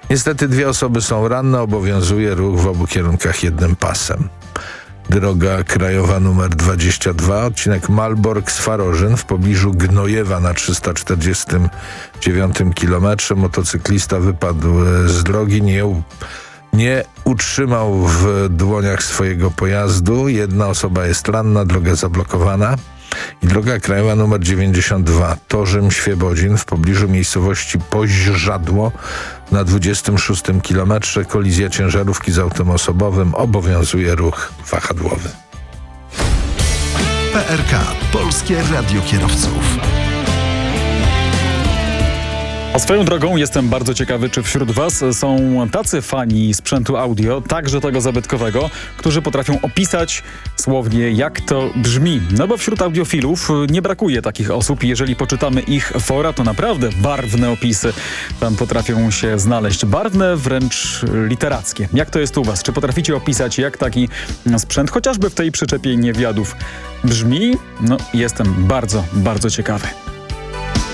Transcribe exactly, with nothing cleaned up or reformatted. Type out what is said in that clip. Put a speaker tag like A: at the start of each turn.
A: Niestety dwie osoby są ranne, obowiązuje ruch w obu kierunkach jednym pasem. Droga krajowa nr dwadzieścia dwa, odcinek Malbork-Swarożyn w pobliżu Gnojewa na trzysta czterdziestym dziewiątym kilometrze. Motocyklista wypadł z drogi, nie, nie utrzymał w dłoniach swojego pojazdu. Jedna osoba jest ranna, droga zablokowana. I droga krajowa nr dziewięćdziesiąt dwa, Torzym-Świebodzin w pobliżu miejscowości Poźżadło na dwudziestym szóstym kilometrze. Kolizja ciężarówki z autem osobowym, obowiązuje ruch wahadłowy.
B: P R K. Polskie Radio Kierowców.
C: A swoją drogą jestem bardzo ciekawy, czy wśród Was są tacy fani sprzętu audio, także tego zabytkowego, którzy potrafią opisać słownie, jak to brzmi. No bo wśród audiofilów nie brakuje takich osób. Jeżeli poczytamy ich fora, to naprawdę barwne opisy tam potrafią się znaleźć. Barwne, wręcz literackie. Jak to jest u Was? Czy potraficie opisać, jak taki sprzęt, chociażby w tej przyczepie niewiadów, brzmi? No, jestem bardzo, bardzo ciekawy.